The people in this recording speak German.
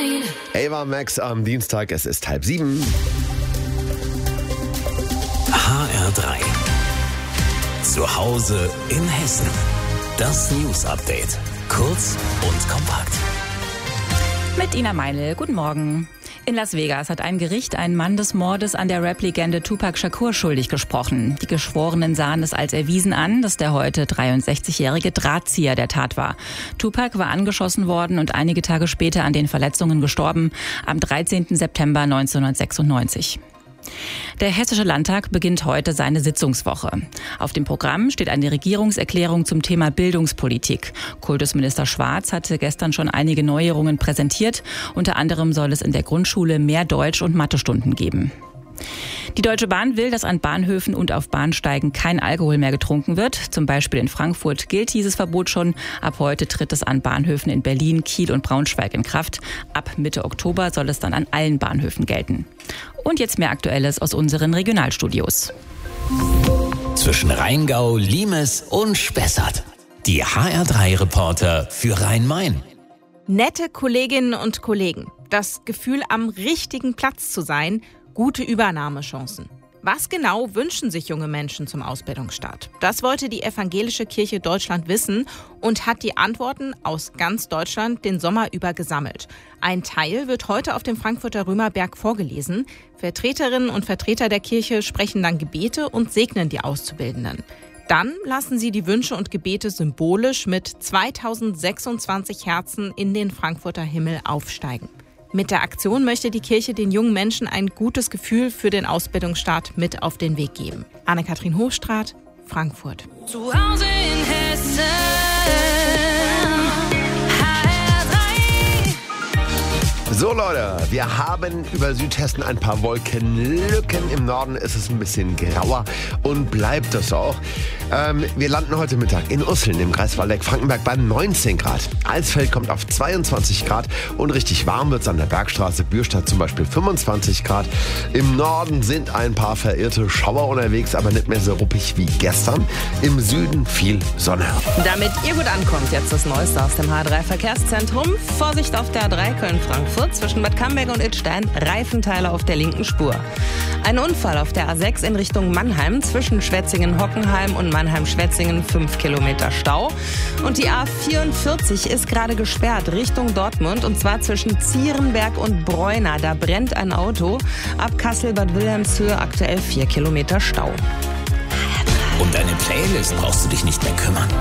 Ava Max am Dienstag, es ist 6:30. HR3. Zu Hause in Hessen. Das News Update. Kurz und kompakt. Mit Ina Meinl. Guten Morgen. In Las Vegas hat ein Gericht einen Mann des Mordes an der Rap-Legende Tupac Shakur schuldig gesprochen. Die Geschworenen sahen es als erwiesen an, dass der heute 63-jährige Drahtzieher der Tat war. Tupac war angeschossen worden und einige Tage später an den Verletzungen gestorben, am 13. September 1996. Der Hessische Landtag beginnt heute seine Sitzungswoche. Auf dem Programm steht eine Regierungserklärung zum Thema Bildungspolitik. Kultusminister Schwarz hatte gestern schon einige Neuerungen präsentiert. Unter anderem soll es in der Grundschule mehr Deutsch- und Mathestunden geben. Die Deutsche Bahn will, dass an Bahnhöfen und auf Bahnsteigen kein Alkohol mehr getrunken wird. Zum Beispiel in Frankfurt gilt dieses Verbot schon. Ab heute tritt es an Bahnhöfen in Berlin, Kiel und Braunschweig in Kraft. Ab Mitte Oktober soll es dann an allen Bahnhöfen gelten. Und jetzt mehr Aktuelles aus unseren Regionalstudios. Zwischen Rheingau, Limes und Spessart. Die HR3-Reporter für Rhein-Main. Nette Kolleginnen und Kollegen. Das Gefühl, am richtigen Platz zu sein. Gute Übernahmechancen. Was genau wünschen sich junge Menschen zum Ausbildungsstart? Das wollte die Evangelische Kirche Deutschland wissen und hat die Antworten aus ganz Deutschland den Sommer über gesammelt. Ein Teil wird heute auf dem Frankfurter Römerberg vorgelesen. Vertreterinnen und Vertreter der Kirche sprechen dann Gebete und segnen die Auszubildenden. Dann lassen sie die Wünsche und Gebete symbolisch mit 2026 Herzen in den Frankfurter Himmel aufsteigen. Mit der Aktion möchte die Kirche den jungen Menschen ein gutes Gefühl für den Ausbildungsstart mit auf den Weg geben. Anne-Kathrin Hochstraat, Frankfurt. Zu Hause in Hessen. So Leute, wir haben über Südhessen ein paar Wolkenlücken. Im Norden ist es ein bisschen grauer und bleibt das auch. Wir landen heute Mittag in Usseln im Kreis Waldeck-Frankenberg bei 19 Grad. Alsfeld kommt auf 22 Grad und richtig warm wird es an der Bergstraße Bürstadt zum Beispiel 25 Grad. Im Norden sind ein paar verirrte Schauer unterwegs, aber nicht mehr so ruppig wie gestern. Im Süden viel Sonne. Damit ihr gut ankommt, jetzt das Neueste aus dem H3-Verkehrszentrum. Vorsicht auf der A3 Köln-Frankfurt. Zwischen Bad Camberg und Idstein Reifenteile auf der linken Spur. Ein Unfall auf der A6 in Richtung Mannheim zwischen Schwetzingen-Hockenheim und Mannheim-Schwetzingen, 5 Kilometer Stau. Und die A44 ist gerade gesperrt Richtung Dortmund und zwar zwischen Zierenberg und Breuna. Da brennt ein Auto. Ab Kassel-Bad Wilhelmshöhe aktuell 4 Kilometer Stau. Um deine Playlist brauchst du dich nicht mehr kümmern.